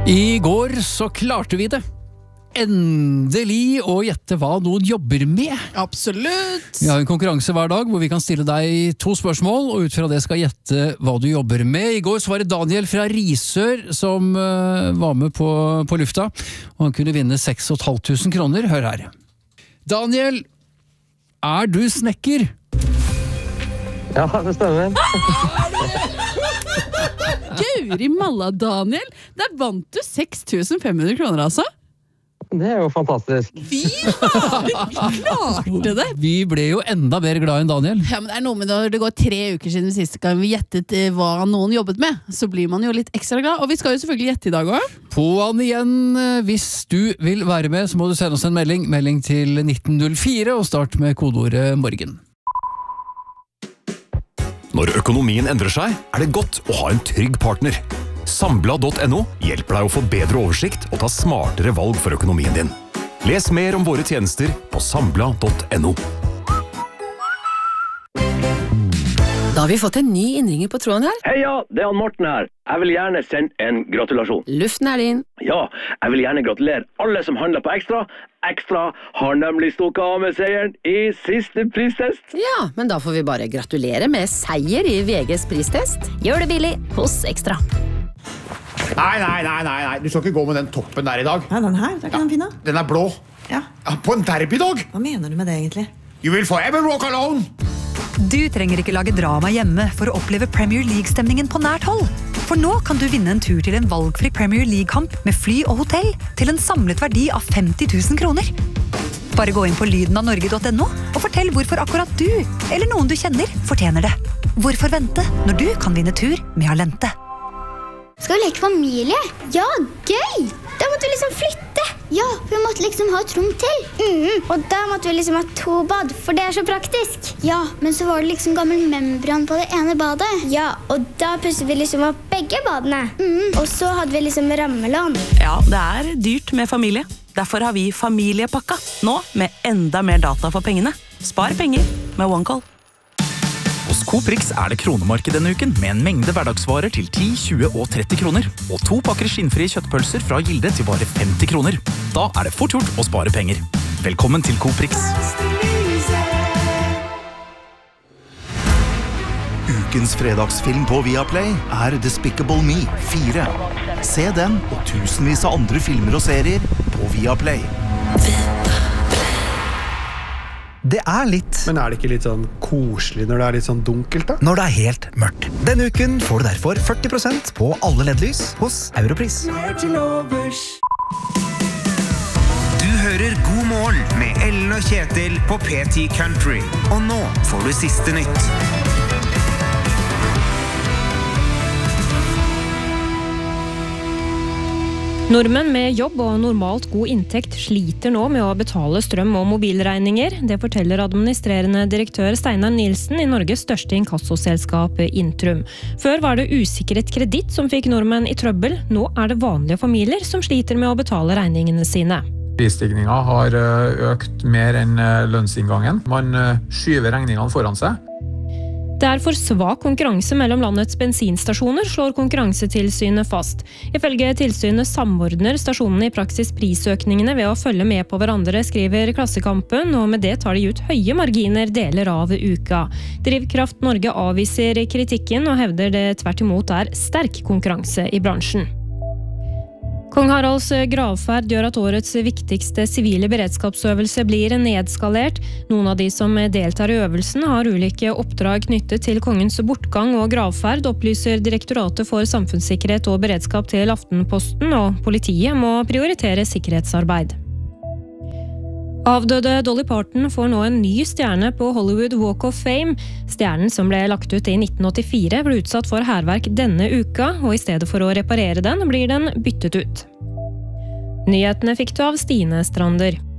I går så klarte vi det. Endelig å gjette hva noen jobber med. Absolutt. Vi har en konkurranse hver dag hvor vi kan stille deg 2 spørsmål, og ut fra det skal gjette hva du jobber med. I går så var det Daniel fra Risør som var med på lufta, og han kunne vinne 6.500 kroner. Hør her. Daniel, er du snekker? Ja, det stemmer. Guri malla, Daniel. Der vant du 6.500 kroner, altså. Det er jo fantastisk. Vi klarte det. Vi ble jo enda mer glad enn Daniel. Ja, men det er noe med det går 3 uker siden siste gang vi gjettet hva noen jobbet med. Så blir man jo litt ekstra glad, og vi skal jo selvfølgelig gjette i dag også. På'n igjen, hvis du vil være med, så må du sende oss en melding til 1904, og start med kodeordet morgen. Når økonomien endrer seg, er det godt å ha en trygg partner. Sambla.no hjelper deg å få bedre oversikt og ta smartere valg for økonomien din. Les mer om våre tjenester på sambla.no. Da har vi fått en ny innringer på tråden her. Heia, det er han Morten her. Jeg vil gjerne sende en gratulasjon. Luften er din. Ja, jeg vil gjerne gratulere alle som handler på Ekstra. Ekstra har nemlig stukket av med seieren i siste pristest. Ja, men da får vi bare gratulere med seier i VGs pristest. Gjør det billig hos Ekstra. Nei, du skal ikke gå med den toppen der i dag. Ja, den her, det er ikke den fine. Den er blå. Ja. På en derbydag. Hva mener du med det egentlig? You will forever walk alone. Du trenger ikke lage drama hjemme for å oppleve Premier League-stemningen på nært hold. For nå kan du vinne en tur til en valgfri Premier League-kamp med fly og hotell til en samlet verdi av 50 000 kroner. Bare gå inn på lydenavnorge.no og fortell hvorfor akkurat du, eller noen du kjenner, fortjener det. Hvorfor vente når du kan vinne tur med Alente? Skal vi leke familie? Ja, gøy! Da måtte vi liksom flytte. Ja, vi måtte liksom ha et rom til. Og da måtte vi liksom ha 2 bad, for det er så praktisk. Ja, men så var det liksom gammel membran på det ene badet. Ja, og da pusset vi liksom opp begge badene. Og så hadde vi liksom rammelån. Ja, det er dyrt med familie. Derfor har vi familiepakka. Nå med enda mer data for pengene. Spar penger med OneCall. Hos Coprix er det kronemarked denne uken, med en mengde hverdagsvarer til 10, 20 og 30 kroner. Og 2 pakker skinnfrie kjøttpølser fra Gilde til bare 50 kroner. Da er det fort gjort å spare penger. Velkommen til Coprix. Ukens fredagsfilm på Viaplay er Despicable Me 4. Se den og tusenvis av andre filmer og serier på Viaplay. Det er litt. Men er det ikke litt sånn koselig når det er litt sånn dunkelt da? Når det er helt mørkt. Denne uken får du derfor 40% på alle LED-lys hos Europris. Du hører God morgen med Ellen og Kjetil på PT Country. Og nå får du siste nytt. Nordmenn med jobb og normalt god inntekt sliter nå med å betale strøm- og mobilregninger. Det forteller administrerende direktør Steinar Nilsen i Norges største inkassoselskap Intrum. Før var det usikret kreditt som fikk nordmenn i trøbbel. Nå er det vanlige familier som sliter med å betale regningene sine. Prisstigninga har økt mer enn lønnsinngangen. Man skyver regningene foran seg. Det er for svak konkurranse mellom landets bensinstasjoner, slår Konkurransetilsynet fast. Ifølge tilsynet samordner stasjonene i praksis prisøkningene ved å følge med på hverandre, skriver Klassekampen, og med det tar de ut høye marginer deler av uka. Drivkraft Norge avviser kritikken og hevder det tvert imot er sterk konkurranse i bransjen. Kong Haralds gravferd gjør at årets viktigste sivile beredskapsøvelse blir nedskalert. Noen av de som deltar i øvelsen har ulike oppdrag knyttet til kongens bortgang og gravferd, opplyser Direktoratet for samfunnssikkerhet og beredskap til Aftenposten, og politiet må prioritere sikkerhetsarbeid. Avdøde Dolly Parton får nå en ny stjerne på Hollywood Walk of Fame. Stjernen som ble lagt ut i 1984 ble utsatt for hærverk denne uka, og i stedet for å reparere den, blir den byttet ut. Nyhetene fikk du av Stine Strander.